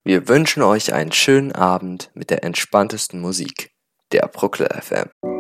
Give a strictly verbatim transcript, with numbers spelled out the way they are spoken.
Wir wünschen euch einen schönen Abend mit der entspanntesten Musik, der Bruckle F M.